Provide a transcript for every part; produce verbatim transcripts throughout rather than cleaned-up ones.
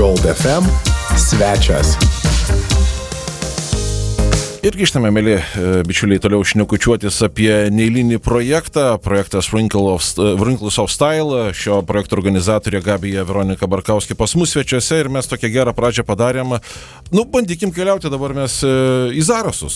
Gold F M svečias. Ir grįžtame, mėly bičiuliai, toliau šnekučiuotis apie neeilinį projektą, projektas Wrinkles of Style. Šio projekto organizatorė Gabija Veronika Barkauskė pas mus svečiuose ir mes tokią gerą pradžią padarėm. Nu, bandykim keliauti dabar mes į Zarasus.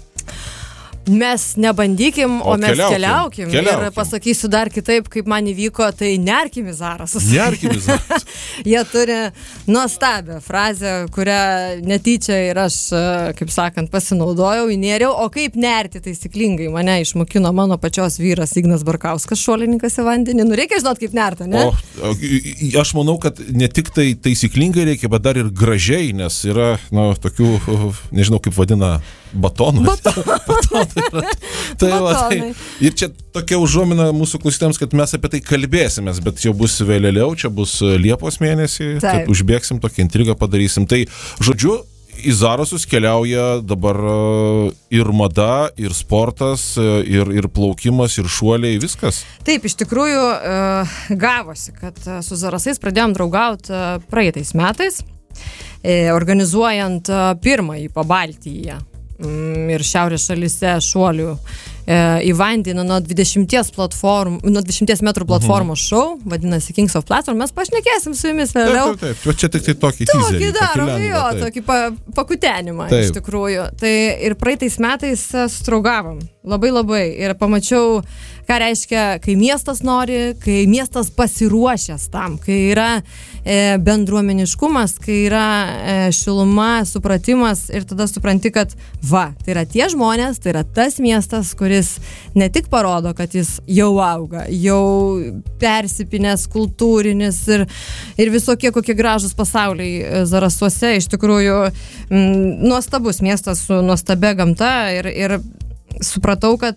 Mes nebandykim, o, o mes keliaukim, keliaukim. keliaukim. Ir pasakysiu dar kitaip, kaip man įvyko, tai nerkim į Zarasus. Nerkim į Zarasus. Jie turi nuostabią frazę, kurią netyčia ir aš, kaip sakant, pasinaudojau, įnėriau, o kaip nerti taisyklingai mane išmokino mano pačios vyras Ignas Barkauskas, šuolininkas į vandenį. Nu, reikia žinot, kaip nerta, ne? O, aš manau, kad ne tik tai taisyklingai reikia, bet dar ir gražiai, nes yra, na, tokių, nežinau, kaip vadina, batonų. Batonų. Tai, va, tai, ir čia tokia užuomina mūsų klausytėms, kad mes apie tai kalbėsimės, bet jau bus vėliau, čia bus Liepos mėnesį, kad užbėgsim, tokią intrigą padarysim. Tai, žodžiu, į Zarasus keliauja dabar ir mada, ir sportas, ir, ir plaukimas, ir šuoliai, viskas. Taip, iš tikrųjų gavosi, kad su Zarasais pradėjom draugauti praeitais metais, organizuojant pirmąjį Pabaltyje ir šiaurės šalyse šuolių į vandenį nuo dvidešimties platformų, nuo dvidešimties metrų platformos šou, vadinasi Kings of Platform. Mes pašnekėsim su jumis vėliau. Taip, taip, taip. Čia tik tai tokį tokį teaserį. Darom, tokį jo, taip. Tokį pa, pakutenimą, taip. Iš tikrųjų. Tai ir praeitais metais sustraugavom. Labai labai. Ir pamačiau, ką reiškia, kai miestas nori, kai miestas pasiruošęs tam, kai yra e, bendruomeniškumas, kai yra e, šiluma, supratimas ir tada supranti, kad va, tai yra tie žmonės, tai yra tas miestas, kuris ne tik parodo, kad jis jau auga, jau persipinęs, kultūrinis ir, ir visokie kokie gražus pasauliai Zarasuose. Iš tikrųjų, m, nuostabus miestas su nuostabia gamta ir, ir supratau, kad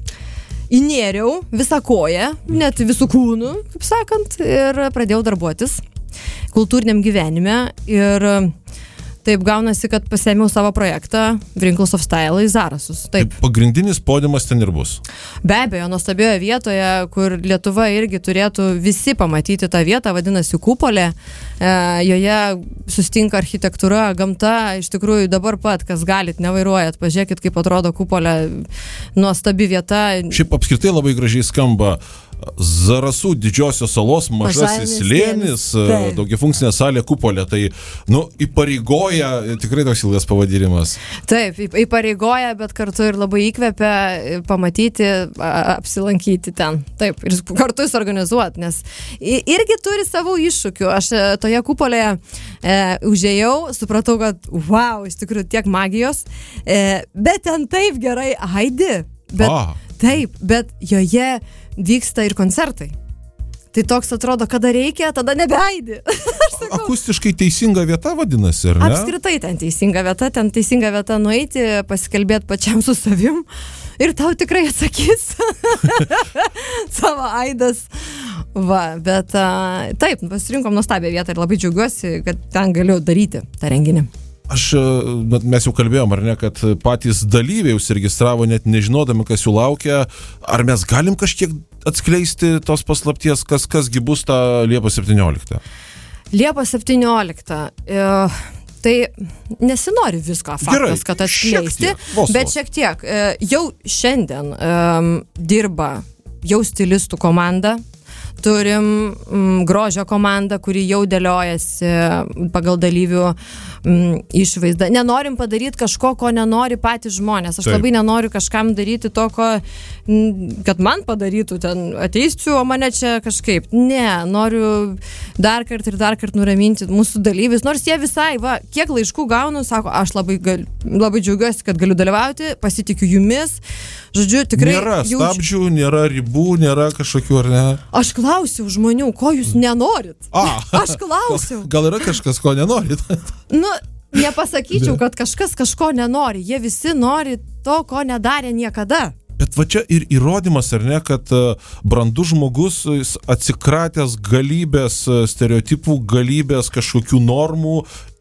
įnėriau visą koją, net visų kūnų, kaip sakant, ir pradėjau darbuotis kultūriniam gyvenime ir taip gaunasi, kad pasėmiau savo projektą Wrinkles of Style į Zarasus. Taip. Pagrindinis podiumas ten ir bus. Be abejo, nuostabioje vietoje, kur Lietuva irgi turėtų visi pamatyti tą vietą, vadinasi Kupolė. E, joje sustinka architektūra, gamta, iš tikrųjų dabar pat, kas galit, nevairuojat, pažiūrėkit, kaip atrodo Kupolė, nuostabi vieta. Šiaip apskritai labai gražiai skamba Zarasų didžiosios salos mažasis slėnis, daugiafunkcinė salė Kupolė. Tai, nu, įpareigoja, tikrai toks ilgas pavadinimas. Taip, įpareigoja, bet kartu ir labai įkvepia pamatyti, apsilankyti ten. Taip, ir kartu suorganizuoti, nes irgi turi savų iššūkių. Aš toje Kupolėje e, užėjau, supratau, kad wow, iš tikrųjų tiek magijos, e, bet ten taip gerai aidi. Bet, ah. Taip, bet joje vyksta ir koncertai. Tai toks atrodo, kada reikia, tada nebeaidi. Akustiškai teisinga vieta vadinasi, ar ne? Apskritai ten teisinga vieta, ten teisinga vieta nueiti, pasikalbėti pačiam su savim ir tau tikrai atsakys savo aidas. Va, bet a, taip, pasirinkom nuostabią vietą ir labai džiaugiuosi, kad ten galiu daryti tą renginį. Aš, mes jau kalbėjom, ar ne, kad patys dalyviai užsiregistravo net nežinodami, kas jų laukia. Ar mes galim kažkiek atskleisti tos paslapties, kas, kasgi bus tą Liepos septynioliktą? Liepos septynioliktą. E, tai nesinori visko faktas, gerai, kad atskleisti, šiek tiek, bet šiek tiek. E, jau šiandien e, dirba jau stilistų komanda. Turim mm, grožio komandą, kuri jau dėliojasi pagal dalyvių mm, išvaizdą. Nenorim padaryti kažko, ko nenori patys žmonės. Aš Taip. labai nenoriu kažkam daryti to, ko, mm, kad man padarytų ten ateisiu, o mane čia kažkaip. Ne, noriu dar kartą ir dar kartą nuraminti mūsų dalyvius. Nors jie visai, va, kiek laiškų gaunu, sako, aš labai, gal, labai džiaugiuosi, kad galiu dalyvauti, pasitikiu jumis. Žodžiu, tikrai nėra jaučiu... stabdžių, nėra ribų, nėra kažkokių, ar ne? Aš klausiu žmonių, ko jūs nenorit. A, aš klausiu. Gal, gal yra kažkas, ko nenorit? Nu, nepasakyčiau, kad kažkas kažko nenori. Jie visi nori to, ko nedarė niekada. Bet va čia ir įrodymas, ar ne, kad brandus žmogus atsikratęs galybės stereotipų, galybės kažkokių normų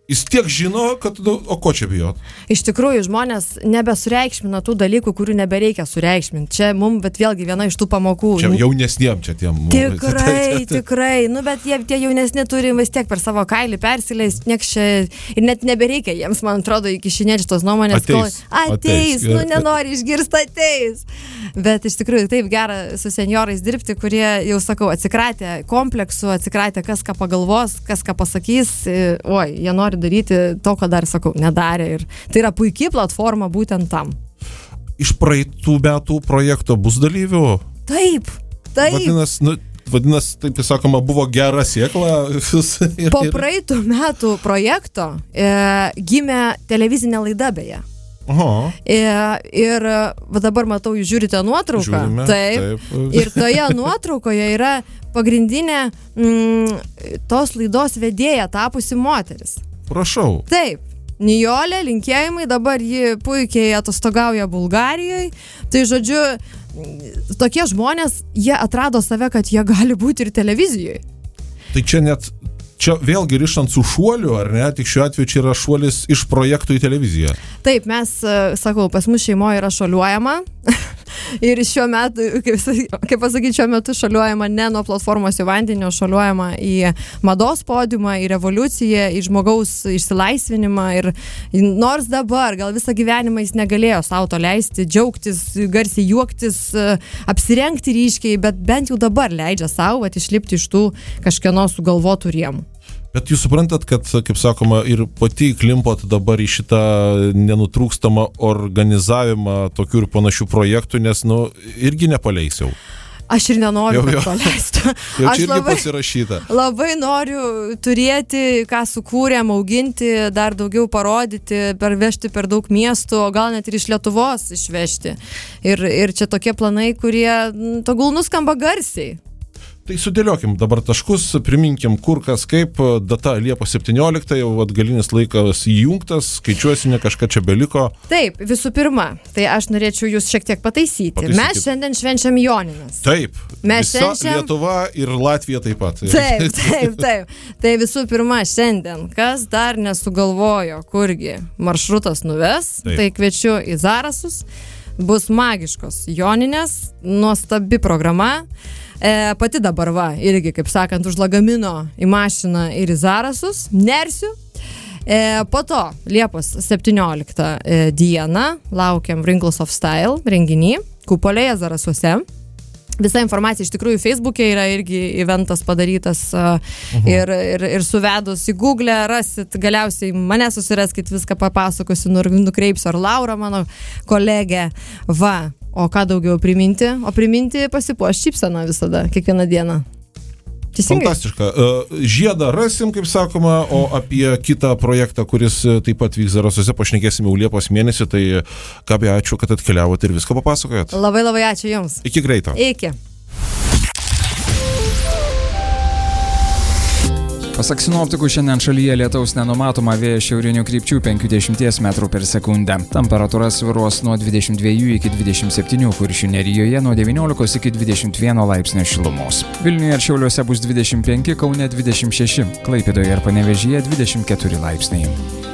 Jis tiek žino, kad, o ko čia bijot? Iš tikrųjų, žmonės nebesureikšmina tų dalykų, kurių nebereikia sureikšminti. Čia mums, bet vėlgi viena iš tų pamokų. Čia jaunesniem čia tiem. Tikrai, tikrai. Nu, bet jie, tie jaunesni turi vis tiek per savo kailį persileis, nieks čia ir net nebereikia jiems, man atrodo, įkišinėti šitos nuomonės. Ateis. Kol, ateis, nu nenori išgirsti, ateis. Bet iš tikrųjų taip gera su senjorais dirbti, kurie, jau sakau, atsikratė kompleksų, atsikratė kas ką pagalvos, kas ką pasakys. Oi, jie nori daryti to, ką dar, sakau, nedarė. Ir tai yra puikiai platforma būtent tam. Iš praeitų metų projekto bus dalyvių? Taip, taip. Vadinas, nu, vadinas taip sakoma, buvo gera sėkla. ir, po praeitų metų projekto e, gimė televizinė laida beje. Aha. E, ir va dabar matau, jūs žiūrite nuotrauką. Žiūrime, taip. taip. Ir toje nuotraukoje yra pagrindinė mm, tos laidos vedėja tapusi moteris. Prašau. Taip. Nijolė, linkėjimai, dabar ji puikiai atostogauja Bulgarijoje. Tai žodžiu, tokie žmonės, jie atrado save, kad jie gali būti ir televizijoje. Tai čia net, čia vėlgi rišant su šuoliu, ar ne? Tik šiuo atveju čia yra šuolis iš projektų į televiziją. Taip, mes, sakau, pas mus šeimoje yra šuoliuojama. Ir šiuo metu, kaip, kaip pasakyti, šiuo metu šuoliuojama ne nuo platformos į vandenį, o šuoliuojama į mados podiumą, į revoliuciją, į žmogaus išsilaisvinimą. Ir nors dabar, gal visą gyvenimą jis negalėjo sau to leisti, džiaugtis, garsiai juoktis, apsirengti ryškiai, bet bent jau dabar leidžia sau išlipti iš tų kažkieno sugalvotų rėmų. Bet jūs suprantat, kad, kaip sakoma, ir pati klimpot dabar į šitą nenutrūkstamą organizavimą tokių ir panašių projektų, nes, nu, irgi nepaleisiu. Aš ir nenoriu, kad paleistų. Jau čia irgi labai, pasirašyta. Labai noriu turėti, ką sukūrėm, auginti, dar daugiau parodyti, pervežti per daug miestų, o gal net ir iš Lietuvos išvežti. Ir, ir čia tokie planai, kurie tegul nuskamba garsiai. Tai sudėliokim dabar taškus, priminkim kur kas kaip, data Liepos septyniolikta, jau atgalinis laikas įjungtas, skaičiuosime, kažką čia beliko. Taip, visų pirma, tai aš norėčiau jūs šiek tiek pataisyti. Pataisykit. Mes šiandien švenčiam Jonines. Taip, mes visa švenčiam... Lietuva ir Latvija taip pat. Taip, taip, taip. Tai visų pirma, šiandien, kas dar nesugalvojo, kurgi maršrutas nuves, taip. Tai kviečiu į Zarasus, bus magiškos Joninės, nuostabi programa. E, pati dabar va, irgi, kaip sakant, už lagamino į mašiną ir į Zarasus, nersiu. E, po to, Liepos septynioliktą e, dieną, laukiam Wrinkles of Style renginį, Kupolėje Zarasuose. Visa informacija iš tikrųjų Facebook'e yra irgi eventas padarytas uh-huh. ir, ir, ir suvedus į Google rasit, galiausiai mane susiraskit, viską papasakosiu, nukreipsiu, ar Laura, mano kolegė, va. O ką daugiau priminti? O priminti pasipuoš šypseną visada, kiekvieną dieną. Teisingai? Fantastiška. Žiedą rasim, kaip sakoma, o apie kitą projektą, kuris taip pat vyks Zarasuose, pašnekėsime jau Liepos mėnesį, tai Gabija, ačiū, kad atkeliavote ir viską papasakojot. Labai labai ačiū Jums. Iki greito. Iki. Pasak sinoptikų, šiandien šalyje lietaus nenumatoma, vėjas šiaurinių krypčių penkiasdešimt metrų per sekundę. Temperatūra svyruos nuo dvidešimt dviejų iki dvidešimt septynių, Kuršių nerijoje nuo devyniolikos iki dvidešimt vieno laipsnio šilumos. Vilniuje ir Šiauliuose bus dvidešimt penki, Kaune dvidešimt šeši, Klaipėdoje ir Panevėžyje dvidešimt keturi laipsniai.